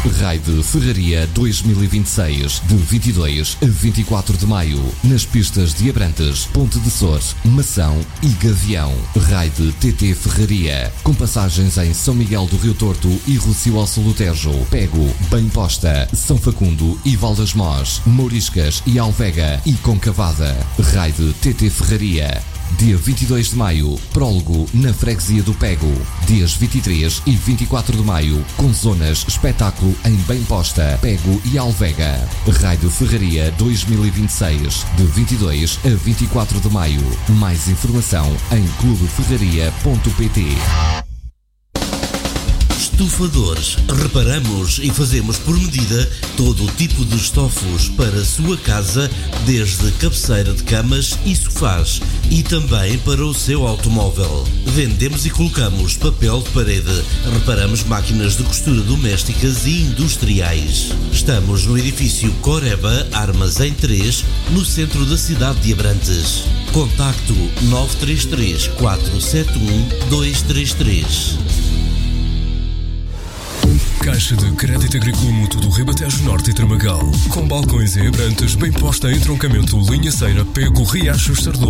Raid Ferraria 2026, de 22 a 24 de maio, nas pistas de Abrantes, Ponte de Sor, Mação e Gavião. Raid TT Ferraria, com passagens em São Miguel do Rio Torto e Rocio ao Solutejo, Pego, Bem Posta, São Facundo e Valdasmós, Mouriscas e Alvega e Concavada. Raid TT Ferraria. Dia 22 de maio, prólogo na freguesia do Pego. Dias 23 e 24 de maio, com zonas espetáculo em Bem Posta, Pego e Alvega. Raid Ferraria 2026, de 22 a 24 de maio. Mais informação em clubeferraria.pt. Estufadores. Reparamos e fazemos por medida todo o tipo de estofos para a sua casa, desde cabeceira de camas e sofás e também para o seu automóvel. Vendemos e colocamos papel de parede. Reparamos máquinas de costura domésticas e industriais. Estamos no edifício Coreba, Armazém 3, no centro da cidade de Abrantes. Contacto 933 471 233. Caixa de Crédito Agrícola Mútuo do Ribatejo Norte e Tramagal. Com balcões em Abrantes, Bem Posta, entroncamento Linha Ceira, Pego, Riachos, Sardou.